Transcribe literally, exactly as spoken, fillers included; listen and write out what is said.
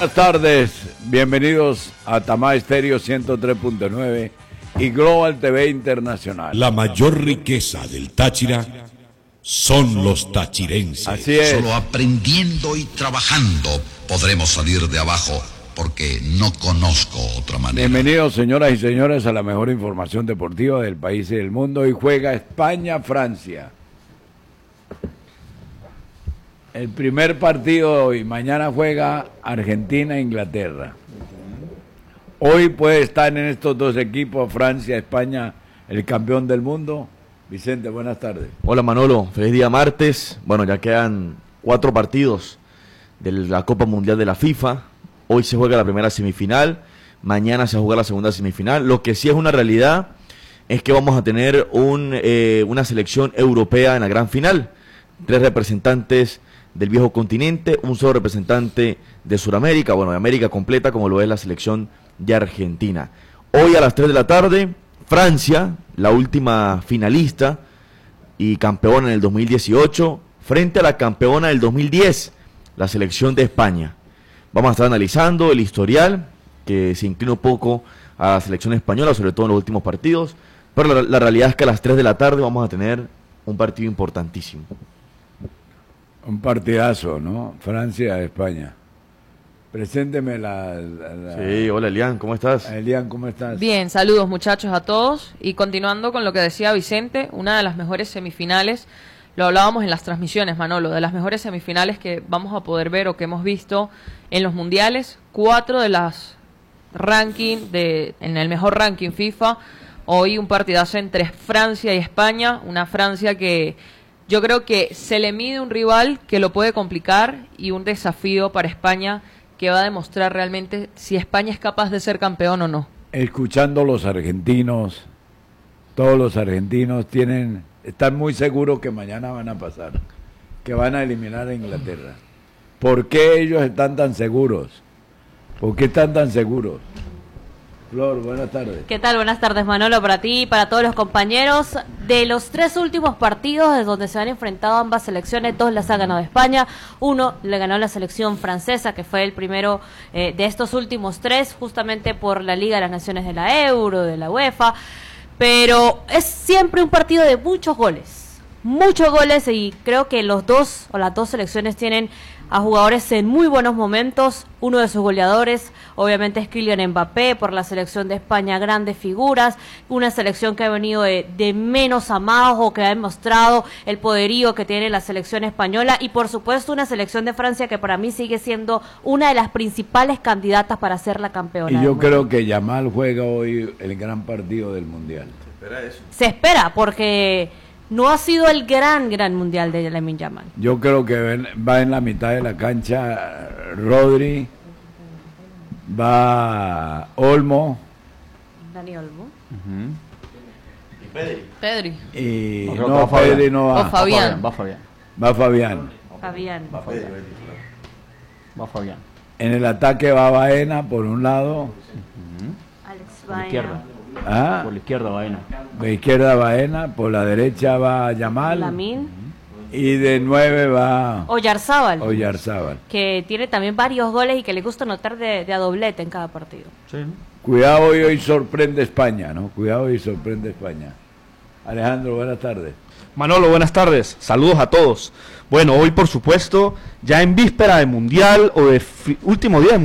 Buenas tardes, bienvenidos a Tamá Estéreo ciento tres punto nueve y Global T V Internacional. La mayor riqueza del Táchira son los tachirenses. Así es. Solo aprendiendo y trabajando podremos salir de abajo, porque no conozco otra manera. Bienvenidos, señoras y señores, a la mejor información deportiva del país y del mundo. Y juega España-Francia. El primer partido hoy, mañana juega Argentina-Inglaterra. Hoy puede estar en estos dos equipos, Francia, España, el campeón del mundo. Vicente, buenas tardes. Hola Manolo, feliz día martes. Bueno, ya quedan cuatro partidos de la Copa Mundial de la FIFA. Hoy se juega la primera semifinal, mañana se juega la segunda semifinal. Lo que sí es una realidad es que vamos a tener un, eh, una selección europea en la gran final. Tres representantes del viejo continente, un solo representante de Sudamérica, bueno, de América completa, como lo es la selección de Argentina. Hoy a las tres de la tarde, Francia, la última finalista y campeona en el dos mil dieciocho, frente a la campeona del dos mil diez, la selección de España. Vamos a estar analizando el historial, que se inclina un poco a la selección española, sobre todo en los últimos partidos, pero la, la realidad es que a las tres de la tarde vamos a tener un partido importantísimo. Un partidazo, ¿no? Francia-España. Presénteme la, la, la... Sí, hola Elian, ¿cómo estás? Elian, ¿cómo estás? Bien, saludos muchachos a todos. Y continuando con lo que decía Vicente, una de las mejores semifinales, lo hablábamos en las transmisiones, Manolo, de las mejores semifinales que vamos a poder ver o que hemos visto en los mundiales. Cuatro de las ranking, de, en el mejor ranking FIFA. Hoy un partidazo entre Francia y España, una Francia que yo creo que se le mide un rival que lo puede complicar y un desafío para España que va a demostrar realmente si España es capaz de ser campeón o no. Escuchando los argentinos, todos los argentinos tienen, están muy seguros que mañana van a pasar, que van a eliminar a Inglaterra. ¿Por qué ellos están tan seguros? ¿Por qué están tan seguros? Flor, buenas tardes. ¿Qué tal? Buenas tardes, Manolo, para ti y para todos los compañeros. De los tres últimos partidos de donde se han enfrentado ambas selecciones, dos las ha ganado España, uno le ganó la selección francesa, que fue el primero eh, de estos últimos tres, justamente por la Liga de las Naciones de la Euro, de la UEFA, pero es siempre un partido de muchos goles, muchos goles, y creo que los dos, o las dos selecciones tienen a jugadores en muy buenos momentos. Uno de sus goleadores obviamente es Kylian Mbappé, por la selección de España, grandes figuras, una selección que ha venido de, de menos a más, o que ha demostrado el poderío que tiene la selección española, y por supuesto una selección de Francia que para mí sigue siendo una de las principales candidatas para ser la campeona. Y yo creo que Yamal juega hoy el gran partido del Mundial. ¿Se espera eso? Se espera, porque no ha sido el gran, gran mundial de Lamine Yamal. Yo creo que va en la mitad de la cancha Rodri, va Olmo. Dani Olmo. Uh-huh. ¿Y Pedri? Pedri. Y No, no, va Pedri no va. O Fabián. Va Fabián. Va Fabián. Fabián. Va Fabián. Va Fabián. En el ataque va Baena por un lado. Alex Por la Baena. izquierda. ¿Ah? Por la izquierda, Baena. De izquierda Baena, por la derecha va Yamal. Lamine. Y de nueve va Oyarzábal, Oyarzábal. que tiene también varios goles y que le gusta anotar de, de a doblete en cada partido. Sí, ¿no? Cuidado, hoy, hoy sorprende España, ¿no? Cuidado, hoy sorprende España. Alejandro, buenas tardes. Manolo, buenas tardes. Saludos a todos. Bueno, hoy por supuesto, ya en víspera de Mundial o de último día de